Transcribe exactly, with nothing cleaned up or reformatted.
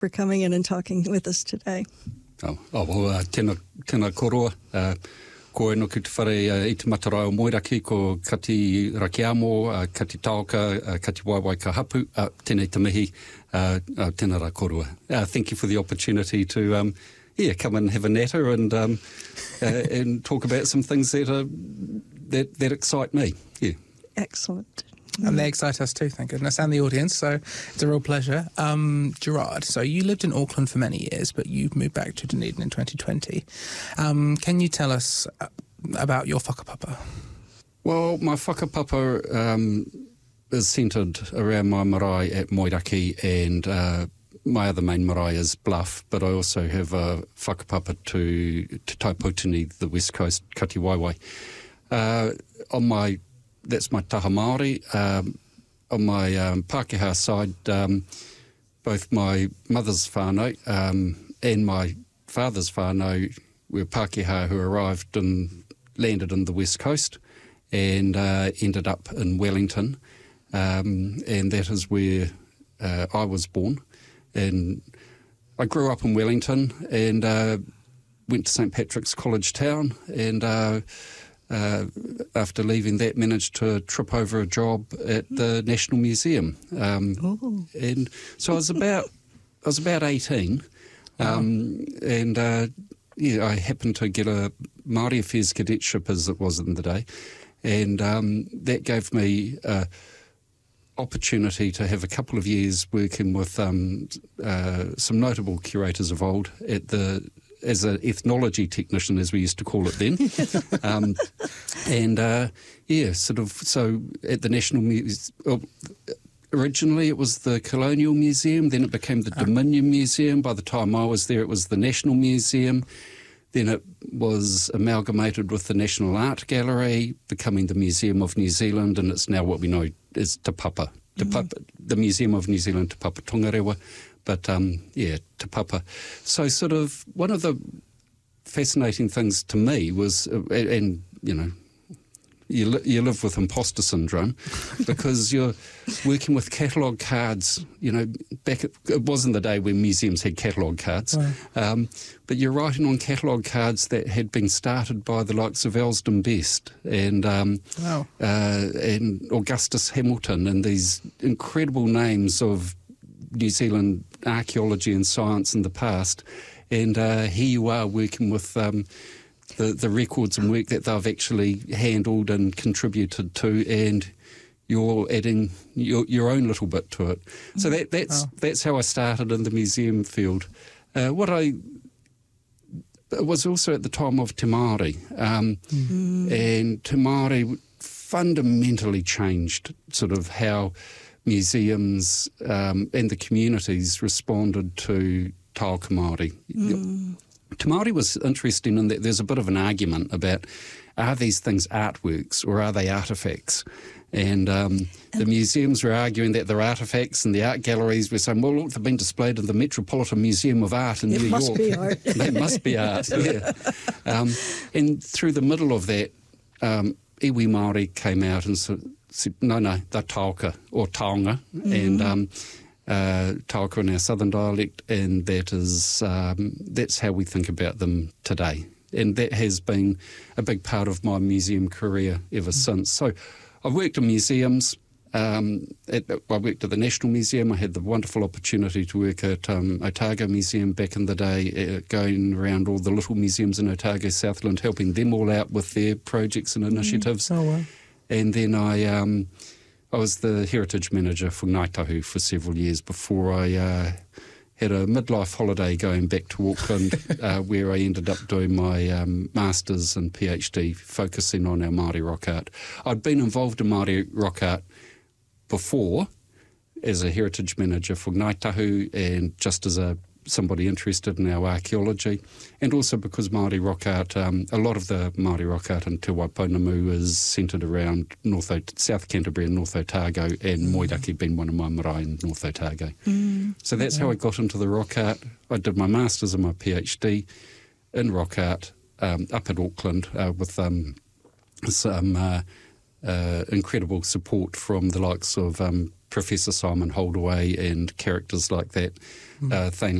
for coming in and talking with us today. Oh, oh well, uh, tēnā, tēnā koroa. Uh, ko e no ki te whare uh, i te matarai o Moeraki, ko Kati Rakiamo, uh, Kati Taoka, uh, Kati Waiwai ka hapu, uh, tēnei te mihi, uh, uh, tēnā rā koroa. Uh, thank you for the opportunity to um, yeah, come and have a natter and um, uh, and talk about some things that, uh, that, that excite me. Yeah. Excellent. And they excite us too, thank goodness, and the audience, so it's a real pleasure. Um, Gerard, so you lived in Auckland for many years, but you've moved back to Dunedin in twenty twenty. Um, can you tell us about your whakapapa? Well, my whakapapa um, is centred around my marae at Moeraki, and uh, my other main marae is Bluff, but I also have a whakapapa to, to Taipōtini, the west coast, Kati Waiwai. Uh, on my That's my taha Māori. Um, on my um, Pākehā side, um, both my mother's whānau um, and my father's whānau were Pākehā who arrived and landed in the west coast and uh, ended up in Wellington. Um, and that is where uh, I was born. And I grew up in Wellington and uh, went to Saint Patrick's College Town, and uh, Uh, after leaving that, managed to trip over a job at the National Museum, um, and so I was about I was about eighteen, um, wow. and uh, yeah, I happened to get a Māori Affairs cadetship, as it was in the day, and um, that gave me uh, opportunity to have a couple of years working with um, uh, some notable curators of old at the. As an ethnology technician, as we used to call it then. um, and, uh, yeah, sort of, so at the National Museum, originally it was the Colonial Museum, then it became the oh. Dominion Museum. By the time I was there, it was the National Museum. Then it was amalgamated with the National Art Gallery, becoming the Museum of New Zealand, and it's now what we know as Te Papa. Te Papa, mm-hmm. The Museum of New Zealand, Te Papa Tongarewa. But, um, yeah, Te Papa. So sort of one of the fascinating things to me was, uh, and, and, you know, you, li- you live with imposter syndrome because you're working with catalogue cards, you know, back at, it wasn't the day when museums had catalogue cards, wow. um, but you're writing on catalogue cards that had been started by the likes of Elsden Best and, um, wow. uh, and Augustus Hamilton, and these incredible names of New Zealand archaeology and science in the past, and uh, here you are working with um, the, the records and work that they've actually handled and contributed to, and you're adding your, your own little bit to it. So that that's oh. that's how I started in the museum field. Uh, what I it was also at the time of Te Māori, um, mm. and Te Māori fundamentally changed sort of how museums um, and the communities responded to Taoka Māori. Mm. Te Māori was interesting in that there's a bit of an argument about, are these things artworks or are they artefacts? And, um, and the museums were arguing that they're artefacts, and the art galleries were saying, well, look, they've been displayed in the Metropolitan Museum of Art in it New must York. Be art. They must be art, yeah. Um, and through the middle of that, um, iwi Māori came out and said, no, no, they're Taoka or Taonga, mm-hmm. and um, uh, Taoka in our southern dialect, and that is um, that's how we think about them today. And that has been a big part of my museum career ever mm-hmm. since. So I've worked in museums. Um, at, I worked at the National Museum. I had the wonderful opportunity to work at um, Otago Museum back in the day, uh, going around all the little museums in Otago, Southland, helping them all out with their projects and initiatives. Mm. Oh, wow. And then I um, I was the heritage manager for Ngāi Tahu for several years before I uh, had a midlife holiday going back to Auckland, uh, where I ended up doing my um, Masters and PhD, focusing on our Māori rock art. I'd been involved in Māori rock art before as a heritage manager for Ngāi Tahu, and just as a somebody interested in our archaeology, and also because Māori rock art, um, a lot of the Māori rock art in Te Waipounamu is centred around North o- South Canterbury and North Otago, and mm. Moeraki being one of my marae in North Otago. Mm. So that's yeah. how I got into the rock art. I did my Masters and my PhD in rock art um, up at Auckland uh, with um, some uh, uh, incredible support from the likes of um, Professor Simon Holdaway and characters like that. Uh, Thane